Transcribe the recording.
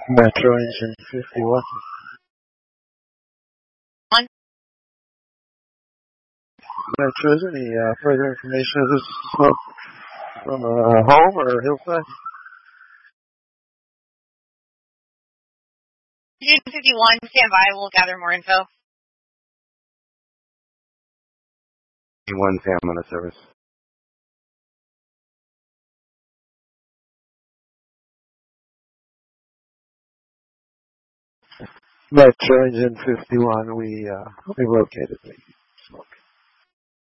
Metro Engine 51. Metro, is there any further information of this from home or Hillside? Engine 51, stand by. We'll gather more info. 51 Sam on the service. Metro Engine 51, we located me.